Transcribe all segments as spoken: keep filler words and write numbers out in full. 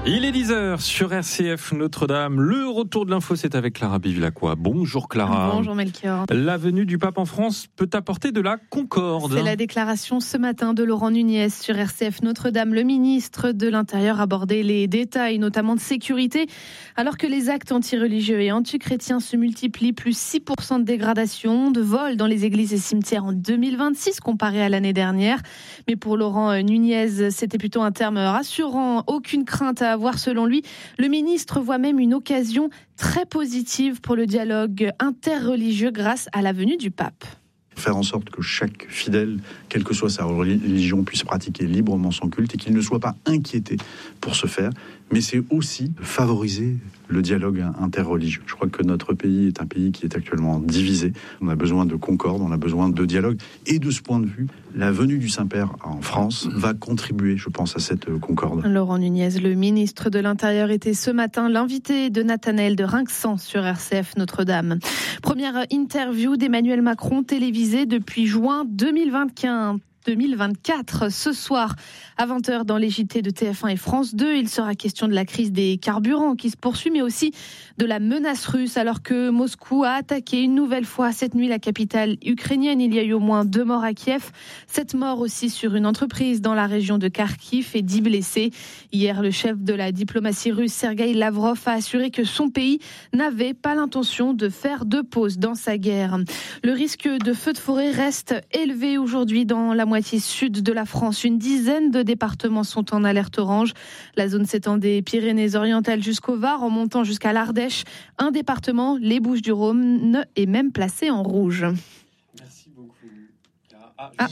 Il est dix heures sur R C F Notre-Dame. Le retour de l'info, c'est avec Clara Bévilacqua. Bonjour Clara. Bonjour Melchior. La venue du pape en France peut apporter de la concorde. C'est la déclaration ce matin de Laurent Nunez sur R C F Notre-Dame. Le ministre de l'Intérieur abordait les détails, notamment de sécurité. Alors que les actes anti-religieux et anti-chrétiens se multiplient, plus six pour cent de dégradation, de vols dans les églises et cimetières en deux mille vingt-six comparé à l'année dernière. Mais pour Laurent Nunez, c'était plutôt un terme rassurant. Aucune crainte à avoir selon lui. Le ministre voit même une occasion très positive pour le dialogue interreligieux grâce à la venue du pape. Faire en sorte que chaque fidèle, quelle que soit sa religion, puisse pratiquer librement son culte et qu'il ne soit pas inquiété pour ce faire. Mais c'est aussi favoriser le dialogue interreligieux. Je crois que notre pays est un pays qui est actuellement divisé. On a besoin de concorde, on a besoin de dialogue. Et de ce point de vue, la venue du Saint-Père en France va contribuer, je pense, à cette concorde. Laurent Nunez, le ministre de l'Intérieur, était ce matin l'invité de Nathanaël de Rinxan sur R C F Notre-Dame. Première interview d'Emmanuel Macron télévisée depuis juin deux mille vingt-quatre. deux mille vingt-quatre. Ce soir, à vingt heures, dans les J T de T F un et France deux, il sera question de la crise des carburants qui se poursuit, mais aussi de la menace russe, alors que Moscou a attaqué une nouvelle fois cette nuit la capitale ukrainienne. Il y a eu au moins deux morts à Kiev, sept morts aussi sur une entreprise dans la région de Kharkiv et dix blessés. Hier, le chef de la diplomatie russe, Sergueï Lavrov, a assuré que son pays n'avait pas l'intention de faire de pause dans sa guerre. Le risque de feux de forêt reste élevé aujourd'hui dans la moitié sud de la France. Une dizaine de départements sont en alerte orange. La zone s'étend des Pyrénées-Orientales jusqu'au Var, en montant jusqu'à l'Ardèche. Un département, les Bouches-du-Rhône, est même placé en rouge. Merci beaucoup. Ah, ah.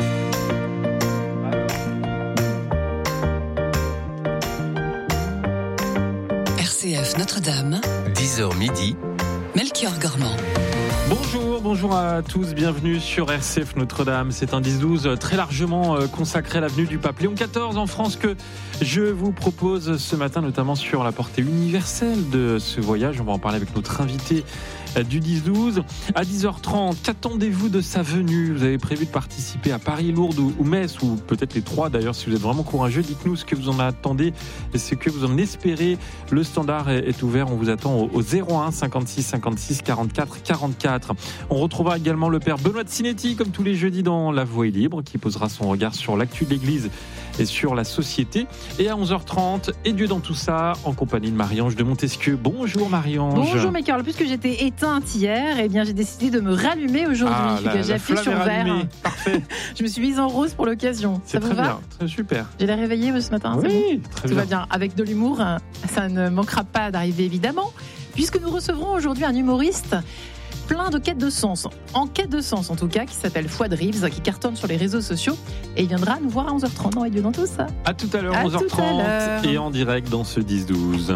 R C F Notre-Dame, dix heures midi, Melchior Gormand. Bonjour, bonjour à tous, bienvenue sur R C F Notre-Dame. C'est un dix douze très largement consacré à la venue du pape Léon quatorze en France que je vous propose ce matin, notamment sur la portée universelle de ce voyage. On va en parler avec notre invité du dix douze. À dix heures trente, qu'attendez-vous de sa venue ? Vous avez prévu de participer à Paris, Lourdes ou, ou Metz, ou peut-être les trois d'ailleurs, si vous êtes vraiment courageux. Dites-nous ce que vous en attendez et ce que vous en espérez. Le standard est, est ouvert, on vous attend au, au zéro un cinquante-six cinquante-six quarante-quatre quarante-quatre. On retrouvera également le père Benoît de Sinetti, comme tous les jeudis dans La Voix est libre, qui posera son regard sur l'actu de l'Église et sur la société. Et à onze heures trente, et Dieu dans tout ça, en compagnie de Marie-Ange de Montesquieu. Bonjour Marie-Ange. Bonjour Melchior, puisque j'étais éteinte hier, eh bien j'ai décidé de me rallumer aujourd'hui. Ah, la, j'ai la appuyé sur vert. Parfait. Je me suis mise en rose pour l'occasion. C'est ça très vous va bien, très super. J'ai l'air réveillée ce matin. Oui, c'est bon très Tout bien. va bien. Avec de l'humour, ça ne manquera pas d'arriver évidemment, puisque nous recevrons aujourd'hui un humoriste plein de quêtes de sens, en quête de sens en tout cas, qui s'appelle Fouad Reeves, qui cartonne sur les réseaux sociaux, et il viendra nous voir à onze heures trente dans Et Dieu dans tout ça. À tout à l'heure, à onze heures trente, tout à l'heure. Et en direct dans ce dix douze.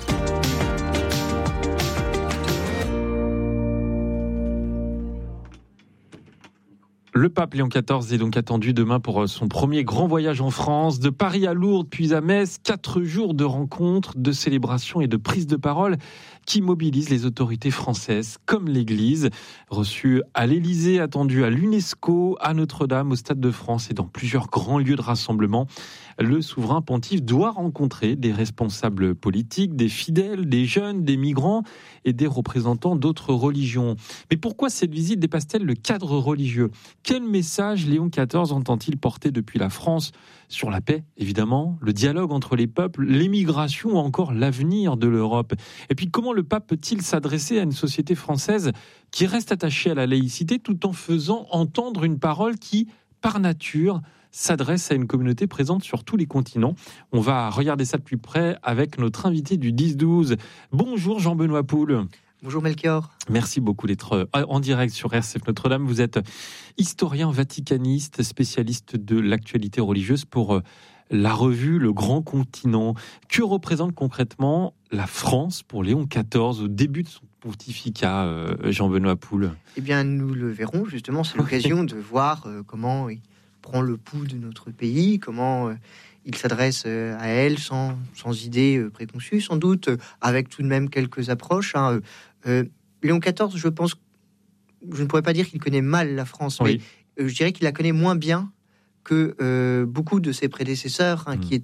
Le pape Léon quatorze est donc attendu demain pour son premier grand voyage en France. De Paris à Lourdes, puis à Metz, quatre jours de rencontres, de célébrations et de prises de parole qui mobilisent les autorités françaises comme l'Église. Reçu à l'Élysée, attendu à l'UNESCO, à Notre-Dame, au Stade de France et dans plusieurs grands lieux de rassemblement, le souverain pontife doit rencontrer des responsables politiques, des fidèles, des jeunes, des migrants et des représentants d'autres religions. Mais pourquoi cette visite dépasse-t-elle le cadre religieux ? Quel message Léon quatorze entend-il porter depuis la France sur la paix, évidemment, le dialogue entre les peuples, l'émigration ou encore l'avenir de l'Europe ? Et puis comment le pape peut-il s'adresser à une société française qui reste attachée à la laïcité tout en faisant entendre une parole qui, par nature, s'adresse à une communauté présente sur tous les continents. On va regarder ça de plus près avec notre invité du dix douze. Bonjour Jean-Benoît Poul. Bonjour Melchior. Merci beaucoup d'être en direct sur R C F Notre-Dame. Vous êtes historien vaticaniste, spécialiste de l'actualité religieuse pour la revue Le Grand Continent. Que représente concrètement la France pour Léon quatorze au début de son pontificat, Jean-Benoît Poul ? Eh bien, nous le verrons justement. C'est l'occasion de voir comment il prend le pouls de notre pays, comment il s'adresse à elle sans, sans idées préconçues, sans doute, avec tout de même quelques approches. Hein. Euh, Léon quatorze, je pense, je ne pourrais pas dire qu'il connaît mal la France, oui. mais euh, je dirais qu'il la connaît moins bien que euh, beaucoup de ses prédécesseurs, hein, mmh. qui étaient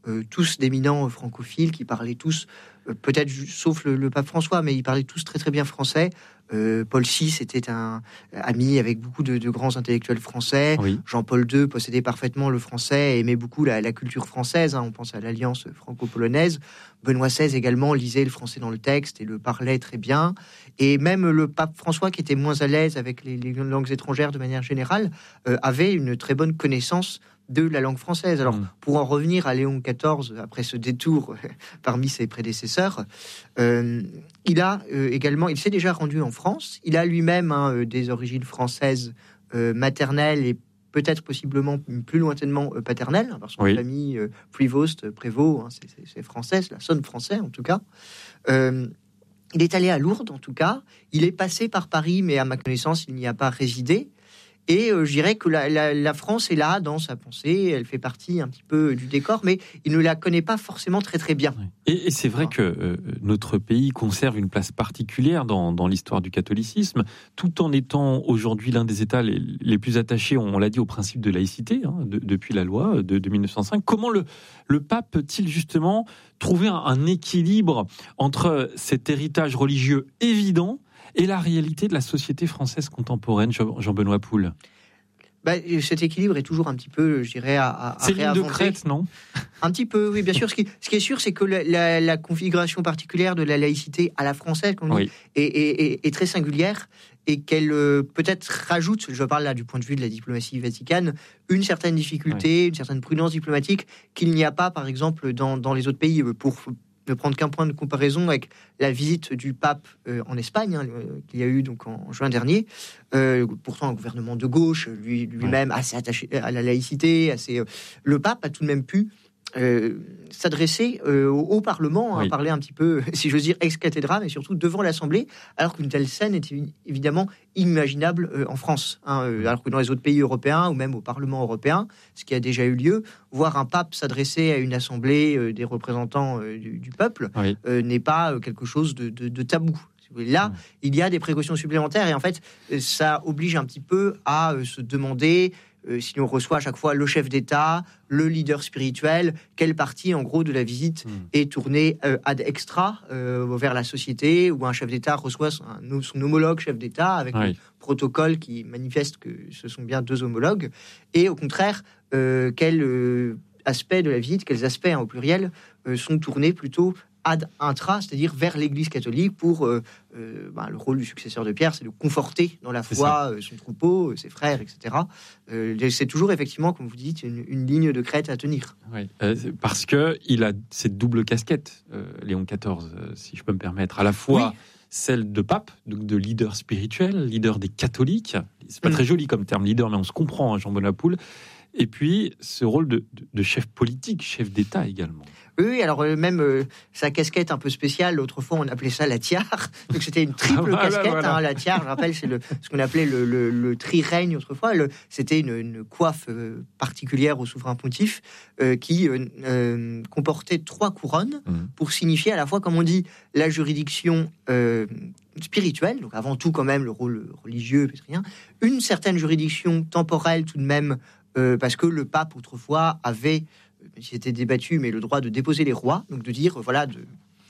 euh, tous d'éminents francophiles qui parlaient tous, euh, peut-être sauf le, le pape François, mais ils parlaient tous très très bien français. Euh, Paul six était un ami avec beaucoup de, de grands intellectuels français. Oui. Jean-Paul deux possédait parfaitement le français et aimait beaucoup la, la culture française. Hein. On pense à l'alliance franco-polonaise. Benoît seize également lisait le français dans le texte et le parlait très bien. Et même le pape François, qui était moins à l'aise avec les, les langues étrangères de manière générale, euh, avait une très bonne connaissance de la langue française. Alors, mmh. pour en revenir à Léon quatorze, après ce détour parmi ses prédécesseurs, euh, il a euh, également, il s'est déjà rendu en France. Il a lui-même hein, des origines françaises euh, maternelles et peut-être possiblement plus lointainement euh, paternelles, parce que oui. son famille euh, Prévost, Prévost, hein, c'est, c'est, c'est français, cela sonne français en tout cas. Euh, il est allé à Lourdes en tout cas. Il est passé par Paris, mais à ma connaissance, il n'y a pas résidé. Et euh, je dirais que la, la, la France est là dans sa pensée, elle fait partie un petit peu du décor, mais il ne la connaît pas forcément très très bien. Et, et c'est vrai que euh, notre pays conserve une place particulière dans, dans l'histoire du catholicisme, tout en étant aujourd'hui l'un des États les, les plus attachés, on l'a dit, au principe de laïcité, hein, de, depuis la loi de, de mille neuf cent cinq. Comment le, le pape peut-il justement trouver un, un équilibre entre cet héritage religieux évident et la réalité de la société française contemporaine, Jean-Benoît Poul? Bah, cet équilibre est toujours un petit peu, je dirais, à, à c'est ligne de crête, non? Un petit peu, oui, bien sûr. Ce qui, ce qui est sûr, c'est que la, la, la configuration particulière de la laïcité à la française, comme on dit, oui. est, est, est, est très singulière et qu'elle euh, peut-être rajoute, je parle là du point de vue de la diplomatie vaticane, une certaine difficulté, oui. une certaine prudence diplomatique qu'il n'y a pas, par exemple, dans, dans les autres pays. Pour ne prendre qu'un point de comparaison avec la visite du pape euh, en Espagne, hein, euh, qu'il y a eu donc en juin dernier. Euh, pourtant, un gouvernement de gauche, lui, lui-même ouais. assez attaché à la laïcité, assez, euh, le pape a tout de même pu euh, s'adresser euh, au, au Parlement, oui. hein, parler un petit peu, si j'ose dire, ex cathedra, mais surtout devant l'Assemblée, alors qu'une telle scène était évidemment inimaginable euh, en France. Hein, euh, alors que dans les autres pays européens, ou même au Parlement européen, ce qui a déjà eu lieu, voir un pape s'adresser à une assemblée euh, des représentants euh, du, du peuple oui. euh, n'est pas euh, quelque chose de, de, de tabou. Là, mmh. il y a des précautions supplémentaires et en fait, ça oblige un petit peu à euh, se demander euh, si on reçoit à chaque fois le chef d'État, le leader spirituel, quelle partie en gros de la visite mmh. est tournée euh, ad extra euh, vers la société, où un chef d'État reçoit son, son homologue chef d'État avec oui. un protocole qui manifeste que ce sont bien deux homologues, et au contraire, euh, quel euh, aspect de la visite, quels aspects hein, au pluriel euh, sont tournés plutôt ad intra, c'est-à-dire vers l'Église catholique pour euh, euh, bah, le rôle du successeur de Pierre, c'est de conforter dans la foi euh, son troupeau, ses frères, et cetera. Euh, c'est toujours effectivement, comme vous dites, une, une ligne de crête à tenir. Oui, euh, parce que il a cette double casquette, euh, Léon quatorze, euh, si je peux me permettre, à la fois oui. celle de pape, donc de leader spirituel, leader des catholiques. C'est pas mmh. très joli comme terme leader, mais on se comprend, hein, Jean-Benoît Poul. Et puis ce rôle de, de, de chef politique, chef d'État également. Oui, alors euh, même euh, sa casquette un peu spéciale, autrefois on appelait ça la tiare, donc c'était une triple ah, voilà, casquette, voilà. Hein, la tiare, je rappelle, c'est le, ce qu'on appelait le, le, le tri-règne autrefois, le, c'était une, une coiffe euh, particulière au souverain pontife euh, qui euh, euh, comportait trois couronnes mmh. pour signifier à la fois, comme on dit, la juridiction euh, spirituelle, donc avant tout quand même le rôle religieux, rien, une certaine juridiction temporelle tout de même, euh, parce que le pape autrefois avait c'était débattu, mais le droit de déposer les rois, donc de dire, voilà, de,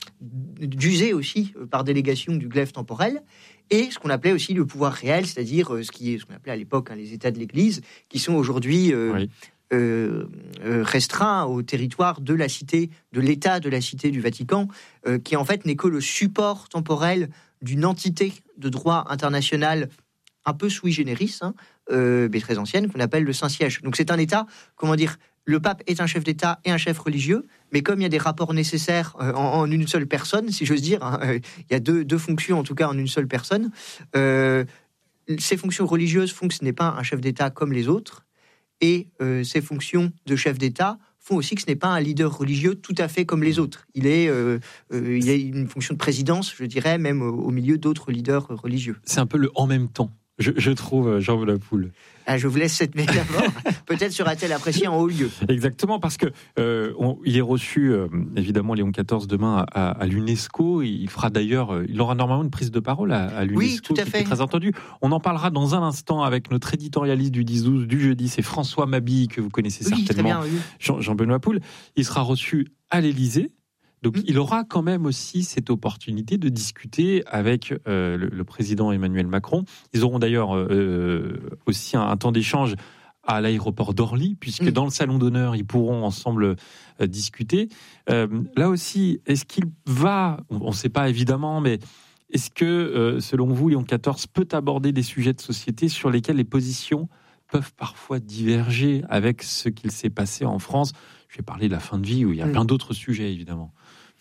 d'user aussi par délégation du glaive temporel, et ce qu'on appelait aussi le pouvoir réel, c'est-à-dire ce qui est ce qu'on appelait à l'époque hein, les États de l'Église, qui sont aujourd'hui euh, oui. euh, euh, restreints au territoire de la cité, de l'État de la cité du Vatican, euh, qui en fait n'est que le support temporel d'une entité de droit international un peu sui generis, hein, euh, mais très ancienne, qu'on appelle le Saint-Siège. Donc c'est un État, comment dire, le pape est un chef d'État et un chef religieux, mais comme il y a des rapports nécessaires euh, en, en une seule personne, si j'ose dire, hein, euh, il y a deux, deux fonctions en tout cas en une seule personne, euh, ces fonctions religieuses font que ce n'est pas un chef d'État comme les autres, et euh, ces fonctions de chef d'État font aussi que ce n'est pas un leader religieux tout à fait comme les autres. Il est, euh, euh, il a une fonction de présidence, je dirais, même au, au milieu d'autres leaders religieux. C'est un peu le en même temps. je, je trouve, Jean Lapoule. Ah, je vous laisse cette métaphore. Peut-être sera-t-elle appréciée en haut lieu. Exactement, parce que euh, on, il est reçu, euh, évidemment, Léon quatorze demain à, à l'UNESCO. Il fera d'ailleurs, euh, il aura normalement une prise de parole à, à l'UNESCO, oui, tout à qui fait. est très entendu. On en parlera dans un instant avec notre éditorialiste du dix douze du jeudi, c'est François Mabille, que vous connaissez oui, certainement, très bien, oui. Jean, Jean-Benoît Poule. Il sera reçu à l'Élysée. Donc, mmh. il aura quand même aussi cette opportunité de discuter avec euh, le, le président Emmanuel Macron. Ils auront d'ailleurs euh, aussi un, un temps d'échange à l'aéroport d'Orly, puisque mmh. dans le salon d'honneur, ils pourront ensemble euh, discuter. Euh, là aussi, est-ce qu'il va, on ne sait pas évidemment, mais est-ce que, euh, selon vous, Léon quatorze peut aborder des sujets de société sur lesquels les positions peuvent parfois diverger avec ce qu'il s'est passé en France? Je vais parler de la fin de vie, où il y a mmh. plein d'autres sujets, évidemment.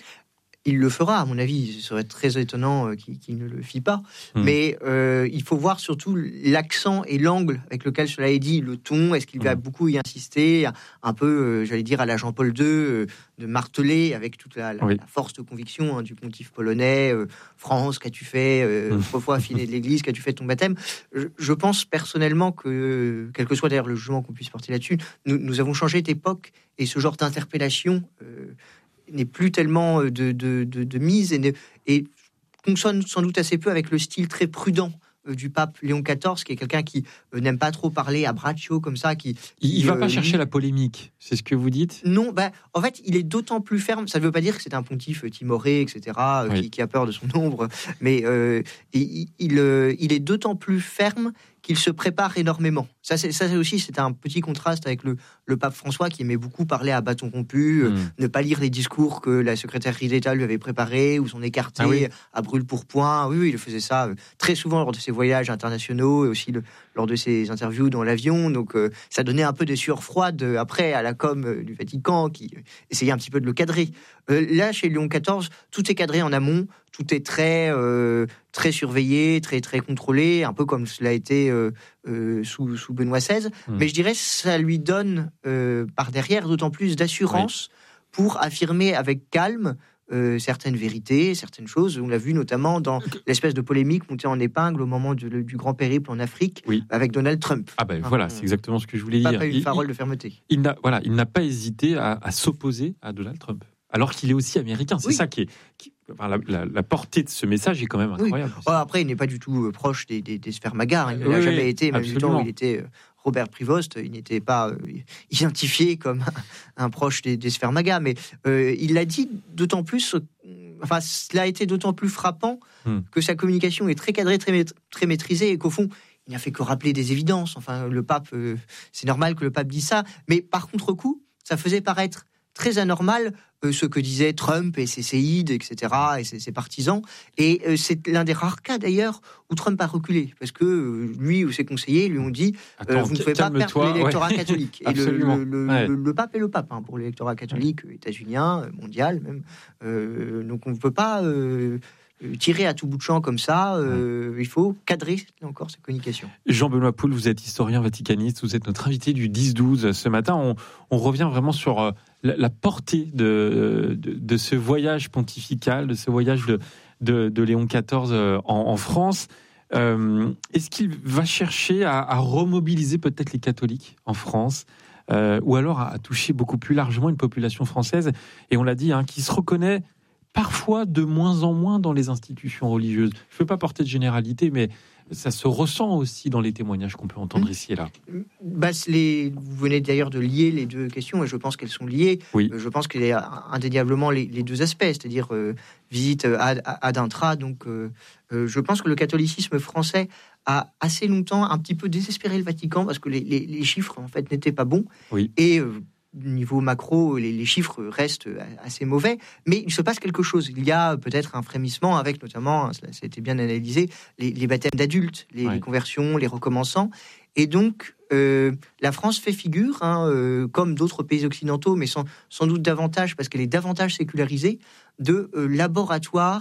Il le fera, à mon avis. Ce serait très étonnant qu'il, qu'il ne le fit pas. Mmh. Mais euh, il faut voir surtout l'accent et l'angle avec lequel cela est dit, le ton. Est-ce qu'il va mmh. beaucoup y insister, un peu, euh, j'allais dire, à la Jean-Paul deux, euh, de marteler avec toute la, la, oui. la force de conviction hein, du pontife polonais. Euh, France, qu'as-tu fait euh, mmh. Trois fois affiné de l'Église, qu'as-tu fait de ton baptême? je, je pense personnellement que, quel que soit d'ailleurs le jugement qu'on puisse porter là-dessus, nous, nous avons changé d'époque et ce genre d'interpellation euh, n'est plus tellement de, de, de, de mise et, ne, et consonne sans doute assez peu avec le style très prudent euh, du pape Léon quatorze, qui est quelqu'un qui euh, n'aime pas trop parler à braccio comme ça. Qui, il ne va euh, pas chercher la polémique, c'est ce que vous dites? Non, bah, en fait, il est d'autant plus ferme. Ça ne veut pas dire que c'est un pontife timoré, et cetera, euh, oui. qui, qui a peur de son ombre, mais euh, il, il, euh, il est d'autant plus ferme qu'il se prépare énormément. Ça, c'est, ça c'est aussi, c'est un petit contraste avec le, le pape François, qui aimait beaucoup parler à bâton rompu, mmh. euh, ne pas lire les discours que la secrétaire d'État lui avait préparés, ou s'en écarter ah oui. à brûle-pourpoint. Oui, oui, il faisait ça euh, très souvent lors de ses voyages internationaux, et aussi le, lors de ses interviews dans l'avion. Donc, euh, ça donnait un peu des sueurs froides euh, après à la com euh, du Vatican, qui euh, essayait un petit peu de le cadrer. Euh, là, chez Léon quatorze, tout est cadré en amont, tout est très, euh, très surveillé, très, très contrôlé, un peu comme cela a été euh, euh, sous, sous Benoît seize. Mmh. Mais je dirais que ça lui donne, euh, par derrière, d'autant plus d'assurance oui. pour affirmer avec calme euh, certaines vérités, certaines choses. On l'a vu notamment dans l'espèce de polémique montée en épingle au moment de, du grand périple en Afrique oui. avec Donald Trump. Ah ben enfin, voilà, c'est exactement ce que je voulais dire. Pas eu une parole il, de fermeté. Il n'a, voilà, il n'a pas hésité à, à s'opposer à Donald Trump. Alors qu'il est aussi américain. C'est oui. ça qui est... Qui, enfin, la, la, la portée de ce message est quand même incroyable. Oui. Oh, après, il n'est pas du tout euh, proche des, des, des sphères MAGA. Hein. Il ne l'a oui, jamais oui, été, même du temps où il était euh, Robert Prevost. Il n'était pas euh, identifié comme un, un proche des, des sphères MAGA. Mais euh, il l'a dit d'autant plus... Euh, enfin, cela a été d'autant plus frappant hmm. que sa communication est très cadrée, très, très maîtrisée, et qu'au fond, il n'a fait que rappeler des évidences. Enfin, le pape... Euh, c'est normal que le pape dise ça. Mais par contre-coup, ça faisait paraître très anormal euh, ce que disaient Trump et ses séides, et cetera, et ses, ses partisans. Et euh, c'est l'un des rares cas, d'ailleurs, où Trump a reculé. Parce que euh, lui ou ses conseillers lui ont dit euh, « Vous ne pouvez pas perdre l'électorat ouais. catholique ». Et le, le, le, ouais. le, le pape est le pape, hein, pour l'électorat catholique ouais. états-unien, mondial même. Euh, donc on ne peut pas... Euh, tirer à tout bout de champ comme ça, euh, il faut cadrer encore cette communication. Jean-Benoît Poule, vous êtes historien vaticaniste, vous êtes notre invité du dix douze ce matin. On, on revient vraiment sur euh, la, la portée de, de, de ce voyage pontifical, de ce voyage de, de, de Léon quatorze en, en France. Euh, est-ce qu'il va chercher à, à remobiliser peut-être les catholiques en France, euh, ou alors à, à toucher beaucoup plus largement une population française, et on l'a dit, hein, qui se reconnaît parfois de moins en moins dans les institutions religieuses. Je ne veux pas porter de généralité, mais ça se ressent aussi dans les témoignages qu'on peut entendre mmh. ici et là. Bah, les, vous venez d'ailleurs de lier les deux questions, et je pense qu'elles sont liées. Oui. Je pense qu'il y a indéniablement les, les deux aspects, c'est-à-dire euh, visite ad, ad intra. Donc, euh, euh, je pense que le catholicisme français a assez longtemps un petit peu désespéré le Vatican, parce que les, les, les chiffres, en fait, n'étaient pas bons. Oui. Et... Euh, niveau macro, les, les chiffres restent assez mauvais, mais il se passe quelque chose. Il y a peut-être un frémissement avec, notamment, ça a été bien analysé, les, les baptêmes d'adultes, les, ouais. les conversions, les recommençants. Et donc, euh, la France fait figure, hein, euh, comme d'autres pays occidentaux, mais sans, sans doute davantage, parce qu'elle est davantage sécularisée, de euh, laboratoire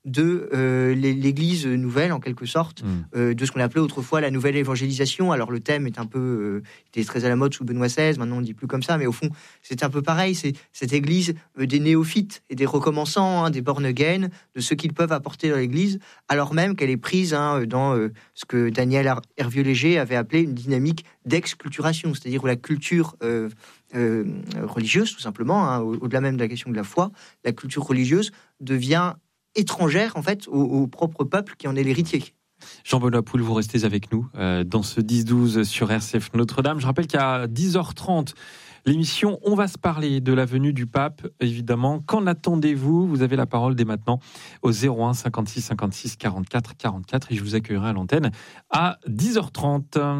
de euh, l'Église nouvelle, en quelque sorte, mmh. euh, de ce qu'on appelait autrefois la nouvelle évangélisation. Alors le thème est un peu, euh, était très à la mode sous Benoît seize, maintenant on ne dit plus comme ça, mais au fond, c'est un peu pareil, c'est cette Église euh, des néophytes et des recommençants, hein, des born-again, de ceux qu'ils peuvent apporter dans l'Église, alors même qu'elle est prise hein, dans euh, ce que Daniel Hervieux-Léger avait appelé une dynamique d'exculturation, c'est-à-dire où la culture euh, euh, religieuse, tout simplement, hein, au-delà même de la question de la foi, la culture religieuse devient étrangère, en fait, au, au propre peuple qui en est l'héritier. Jean-Benoît Poule, vous restez avec nous euh, dans ce dix douze sur R C F Notre-Dame. Je rappelle qu'à dix heures trente, l'émission On va se parler de la venue du pape, évidemment. Qu'en attendez-vous ? Vous avez la parole dès maintenant au zéro un cinquante-six cinquante-six quarante-quatre quarante-quatre et je vous accueillerai à l'antenne à dix heures trente. R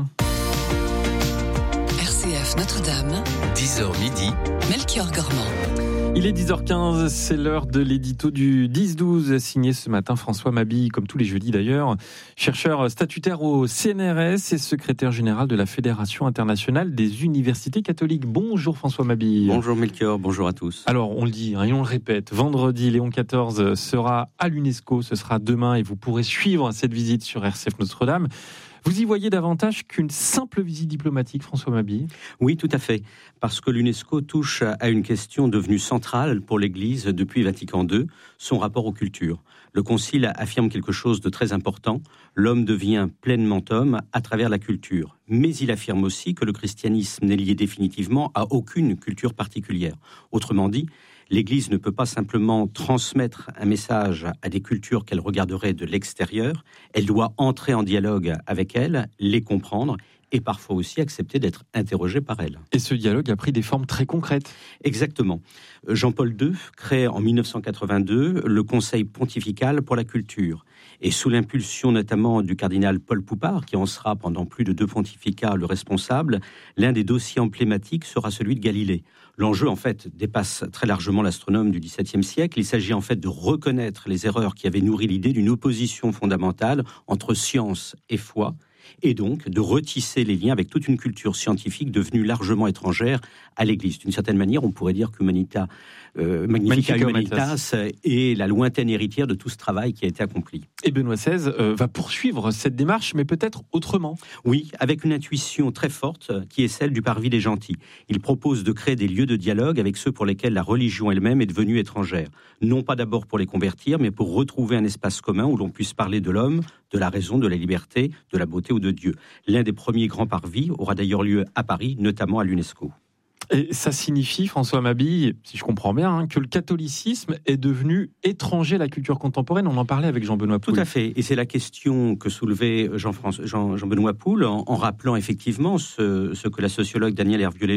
C F Notre-Dame, dix heures midi, Melchior Gormand. Il est dix heures quinze, c'est l'heure de l'édito du dix douze, signé ce matin François Mabille, comme tous les jeudis d'ailleurs, chercheur statutaire au C N R S et secrétaire général de la Fédération internationale des universités catholiques. Bonjour François Mabille. Bonjour Melchior, bonjour à tous. Alors on le dit hein, et on le répète, vendredi Léon quatorze sera à l'UNESCO, ce sera demain et vous pourrez suivre cette visite sur R C F Notre-Dame. Vous y voyez davantage qu'une simple visite diplomatique, François Mabille ? Oui, tout à fait, parce que l'UNESCO touche à une question devenue centrale pour l'Église depuis Vatican deux, son rapport aux cultures. Le Concile affirme quelque chose de très important, l'homme devient pleinement homme à travers la culture. Mais il affirme aussi que le christianisme n'est lié définitivement à aucune culture particulière. Autrement dit, l'Église ne peut pas simplement transmettre un message à des cultures qu'elle regarderait de l'extérieur. Elle doit entrer en dialogue avec elles, les comprendre et parfois aussi accepter d'être interrogée par elles. Et ce dialogue a pris des formes très concrètes. Exactement. Jean-Paul deux crée en dix-neuf cent quatre-vingt-deux le Conseil pontifical pour la culture. Et sous l'impulsion notamment du cardinal Paul Poupart, qui en sera pendant plus de deux pontificats le responsable, l'un des dossiers emblématiques sera celui de Galilée. L'enjeu, en fait, dépasse très largement l'astronome du dix-septième siècle. Il s'agit en fait de reconnaître les erreurs qui avaient nourri l'idée d'une opposition fondamentale entre science et foi, et donc de retisser les liens avec toute une culture scientifique devenue largement étrangère à l'Église. D'une certaine manière, on pourrait dire qu'Humanita, euh, Magnifica Humanitas est la lointaine héritière de tout ce travail qui a été accompli. Et Benoît seize euh, va poursuivre cette démarche, mais peut-être autrement. Oui, avec une intuition très forte qui est celle du parvis des gentils. Il propose de créer des lieux de dialogue avec ceux pour lesquels la religion elle-même est devenue étrangère. Non pas d'abord pour les convertir, mais pour retrouver un espace commun où l'on puisse parler de l'homme, de la raison, de la liberté, de la beauté ou de Dieu. L'un des premiers grands parvis aura d'ailleurs lieu à Paris, notamment à l'UNESCO. Et ça signifie, François Mabille, si je comprends bien, hein, que le catholicisme est devenu étranger à la culture contemporaine. On en parlait avec Jean-Benoît Poule. Tout à fait. Et c'est la question que soulevait Jean-François, Jean, Jean-Benoît Poule en, en rappelant effectivement ce, ce que la sociologue Daniel Hervieux